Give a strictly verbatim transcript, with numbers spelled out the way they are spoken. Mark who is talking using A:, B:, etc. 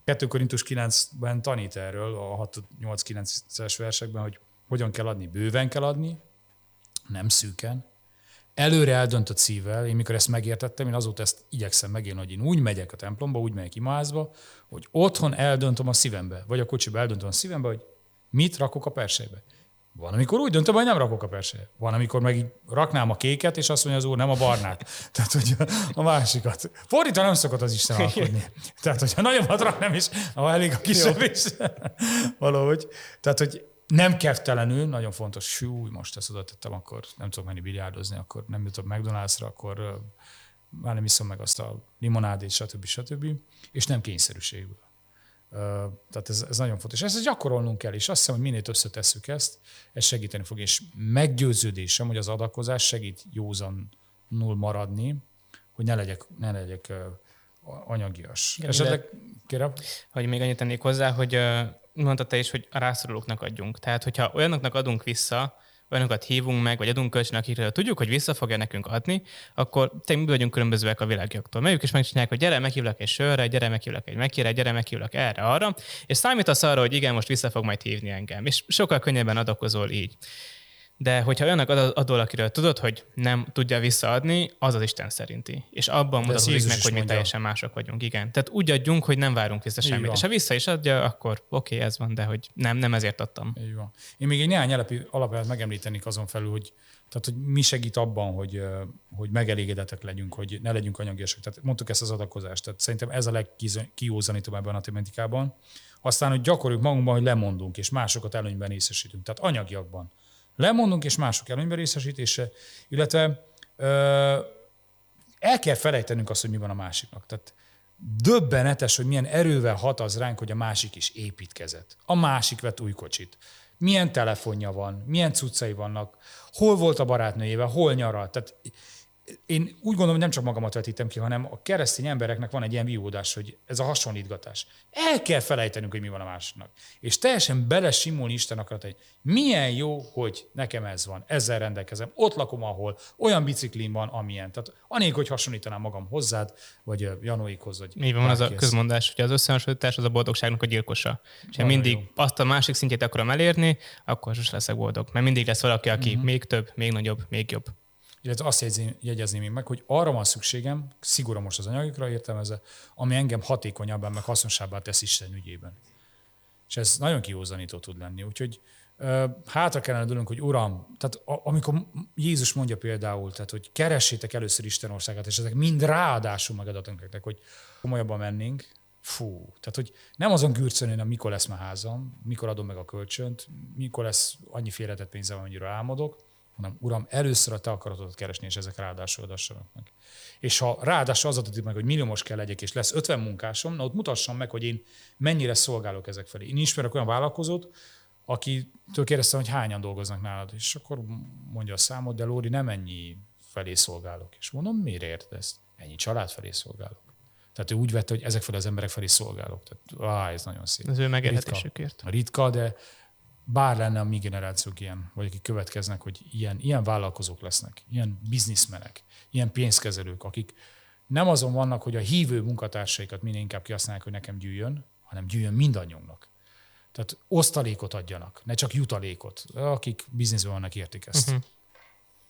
A: kettő Korintus kilencben tanít erről, a hat nyolc kilences versekben, hogy hogyan kell adni. Bőven kell adni, nem szűken. Előre eldöntött szívvel, én mikor ezt megértettem, én azóta ezt igyekszem megélni, hogy én úgy megyek a templomba, úgy megyek imázba, hogy otthon eldöntöm a szívembe, vagy a kocsiba eldöntöm a szívembe, hogy mit rakok a persejbe. Van, amikor úgy döntöm, hogy nem rakok a persejbe. Van, amikor meg így raknám a kéket, és azt mondja az úr, nem a barnát. Tehát, hogy a másikat. Fordítva nem szokott az Isten alkudni. Tehát, hogyha nagyobbat raknám is, ha elég a kisebb is. Valahogy. Tehát, hogy nem keftelenül, nagyon fontos, hú, most ezt oda tettem, akkor nem tudok menni biliárdozni, akkor nem jutok McDonald'sra, akkor uh, már nem iszom meg azt a limonádét, stb. stb. És nem kényszerűségből. Uh, tehát ez, ez nagyon fontos. Ezt gyakorolnunk kell, és azt hiszem, hogy minél többször tesszük ezt, ez segíteni fog. És meggyőződésem, hogy az adakozás segít józanul maradni, hogy ne legyek, ne legyek uh, anyagias.
B: Igen,
A: esetleg, kérem?
B: Hogy még annyit tennék hozzá, hogy uh, mondtad te is, hogy a rászorulóknak adjunk. Tehát, hogyha olyanoknak adunk vissza, olyanokat hívunk meg, vagy adunk kölcsön, akikről tudjuk, hogy vissza fogja nekünk adni, akkor tényleg mi vagyunk különbözőek a világioktól. Mert ők is megcsinálják, hogy gyere, meghívlak egy sörre, gyere, meghívlak egy mekire, gyere, meghívlak erre, arra, és számítasz arra, hogy igen, most vissza fog majd hívni engem. És sokkal könnyebben adakozol így. De hogyha olyannak adol, akiről tudod, hogy nem tudja visszaadni, az az Isten szerinti. És abban mutatkozik meg, hogy mi teljesen mások vagyunk. Igen. Tehát úgy adjunk, hogy nem várunk vissza semmit. És ha vissza is adja, akkor oké, okay, ez van, de hogy nem, nem ezért adtam.
A: Így van. Én még egy néhány alapját megemlítenék azon felül, hogy, tehát, hogy mi segít abban, hogy, hogy megelégedettek legyünk, hogy ne legyünk anyagiasak. Tehát mondtuk ezt az adakozást. Tehát szerintem ez a legkiózanítóbb ebben a tematikában. Aztán, hogy gyakoroljuk magunkban, hogy lemondunk, és másokat előnyben részesítünk. Tehát anyagiakban. Lemondunk, és mások előnyben részesítése, illetve ö, el kell felejtenünk azt, hogy mi van a másiknak. Tehát döbbenetes, hogy milyen erővel hat az ránk, hogy a másik is építkezett. A másik vett új kocsit. Milyen telefonja van, milyen cuccai vannak, hol volt a barátnőjével, hol nyaralt. Tehát én úgy gondolom, hogy nem csak magamat vetítem ki, hanem a keresztény embereknek van egy ilyen vívódás, hogy ez a hasonlítgatás. El kell felejtenünk, hogy mi van a másiknak. És teljesen belesimulni Isten akarat, hogy milyen jó, hogy nekem ez van, ezzel rendelkezem, ott lakom, ahol olyan biciklim van, amilyen. Tehát anélkül, hogy hasonlítanám magam hozzád, vagy Janóikhoz. Vagy
B: így van az a közmondás, hogy az összehasonlítás az a boldogságnak a gyilkosa. És ha mindig jó. Azt a másik szintjét akarom elérni, akkor sosem leszek boldog. Mert mindig lesz valaki, aki uh-huh. még több, még nagyobb, még jobb.
A: Illetve azt jegyezném én meg, hogy arra van szükségem, szigorúan most az anyagokra értelmezve, ami engem hatékonyabbá, meg hasznosabbá tesz Isten ügyében. És ez nagyon kiózanító tud lenni. Úgyhogy uh, hátra kellene dőlnünk, hogy Uram, tehát a, amikor Jézus mondja például, tehát, hogy keressétek először Isten országát, és ezek mind ráadásul megadatunk nektek, hogy komolyabban mennénk, fú, tehát hogy nem azon gürcönően, mikor lesz már házam, mikor adom meg a kölcsönt, mikor lesz annyi félretett pénzem, amennyire álmodok, hanem Uram, először a te akaratodat keresni, és ezek ráadásul adassanak meg. És ha ráadásul az adatik meg, hogy milliómos kell legyek, és lesz ötven munkásom, na ott mutassam meg, hogy én mennyire szolgálok ezek felé. Én ismerek olyan vállalkozót, akitől kérdeztem, hogy hányan dolgoznak nálad, és akkor mondja a számot, de Lóri, nem ennyi felé szolgálok. És mondom, miért érted ezt? Ennyi család felé szolgálok. Tehát ő úgy vette, hogy ezek felé az emberek felé szolgálok. Tehát á, ez nagyon szép.
B: Az ő megélhetésükért.
A: Ritka, ritka, de bár lenne a mi generációk ilyen, vagy akik következnek, hogy ilyen, ilyen vállalkozók lesznek, ilyen bizniszmenek, ilyen pénzkezelők, akik nem azon vannak, hogy a hívő munkatársaikat minél inkább kihasználják, hogy nekem gyűjjön, hanem gyűjjön mindannyiunknak. Tehát osztalékot adjanak, ne csak jutalékot. Akik bizniszben vannak, értik ezt. Uh-huh.